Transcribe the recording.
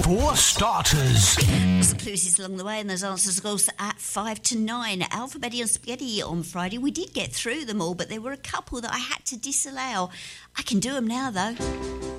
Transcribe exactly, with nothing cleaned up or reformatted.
For starters. There's clues along the way, and those answers go at five to nine. Alphabetti and Spaghetti on Friday. We did get through them all, but there were a couple that I had to disallow. I can do them now, though.